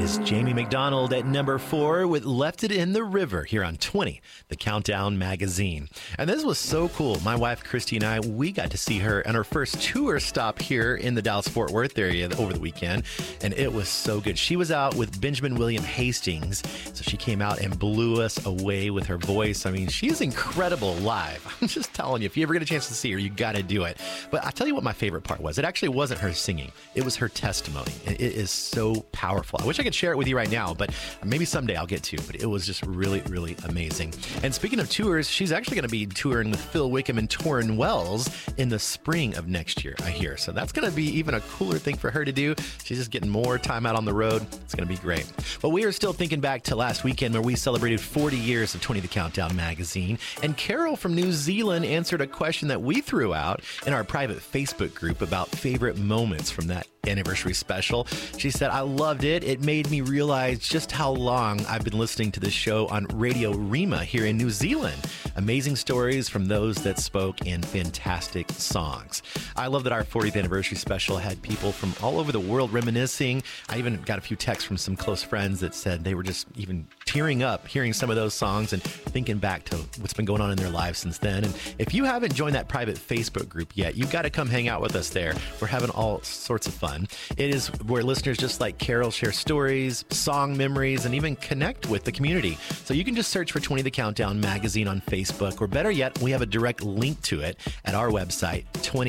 is Jamie McDonald at number 4 with Left It in the River here on 20, the Countdown magazine. And this was so cool. My wife, Christy, and I, we got to see her on her first tour stop here in the Dallas-Fort Worth area over the weekend, and it was so good. She was out with Benjamin William Hastings, so she came out and blew us away with her voice. I mean, she's incredible live. I'm just telling you, if you ever get a chance to see her, you got to do it. But I'll tell you what my favorite part was. It actually wasn't her singing. It was her testimony. It is so powerful. I wish I could share it with you right now, but maybe someday I'll get to. But it was just really, really amazing. And speaking of tours, she's actually going to be touring with Phil Wickham and Torrin Wells in the spring of next year, I hear. So that's going to be even a cooler thing for her to do. She's just getting more time out on the road. It's going to be great. But we are still thinking back to last weekend where we celebrated 40 years of 20 the Countdown magazine. And Carol from New Zealand answered a question that we threw out in our private Facebook group about favorite moments from that anniversary special. She said, I loved it. It made me realize just how long I've been listening to this show on Radio Rima here in New Zealand. Amazing stories from those that spoke in fantastic songs. I love that our 40th anniversary special had people from all over the world reminiscing. I even got a few texts from some close friends that said they were just even tearing up hearing some of those songs and thinking back to what's been going on in their lives since then. And if you haven't joined that private Facebook group yet, you've got to come hang out with us there. We're having all sorts of fun. It is where listeners just like Carol share stories, song memories, and even connect with the community. So you can just search for 20 The Countdown magazine on Facebook, or better yet, we have a direct link to it at our website, 20